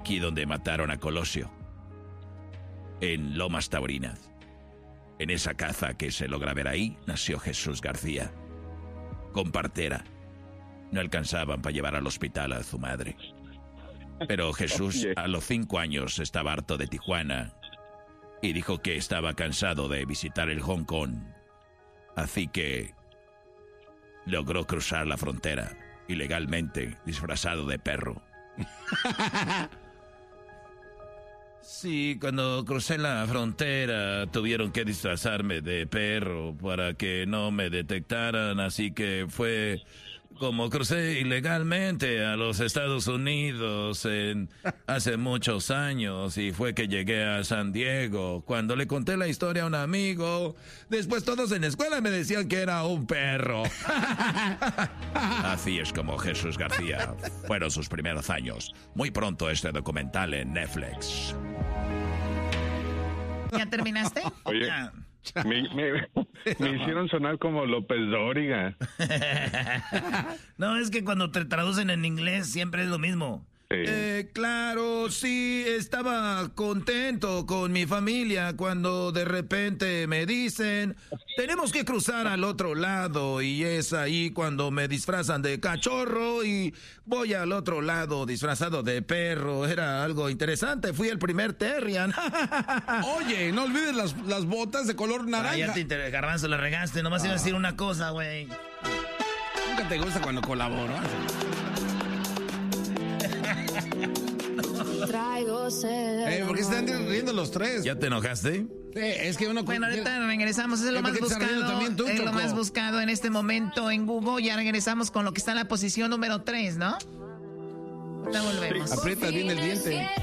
aquí donde mataron a Colosio, en Lomas Taurinas. En esa caza que se logra ver ahí, nació Jesús García, con partera. No alcanzaban para llevar al hospital a su madre. Pero Jesús a los 5 años estaba harto de Tijuana y dijo que estaba cansado de visitar el Hong Kong. Así que logró cruzar la frontera ilegalmente, disfrazado de perro. Sí, cuando crucé la frontera tuvieron que disfrazarme de perro para que no me detectaran, así que fue como crucé ilegalmente a los Estados Unidos hace muchos años, y fue que llegué a San Diego. Cuando le conté la historia a un amigo, después todos en la escuela me decían que era un perro. Así es como Jesús García fueron sus primeros años. Muy pronto este documental en Netflix. ¿Ya terminaste? Oye, me hicieron sonar como López Dóriga. No, es que cuando te traducen en inglés siempre es lo mismo. Sí. Claro, sí, estaba contento con mi familia cuando de repente me dicen, tenemos que cruzar al otro lado, y es ahí cuando me disfrazan de cachorro y voy al otro lado disfrazado de perro. Era algo interesante, fui el primer Terrian. Oye, no olvides las botas de color naranja. Ya te Garbanzo, la regaste, nomás iba a decir una cosa, güey. Nunca te gusta cuando colaboro. ¿Por qué están riendo los tres? ¿Ya te enojaste? Sí, es que uno... Bueno, ahorita regresamos, es lo más buscado, es lo más buscado en este momento en Google. Ya regresamos con lo que está en la posición número 3, ¿no? Ahorita volvemos. Aprieta bien el diente.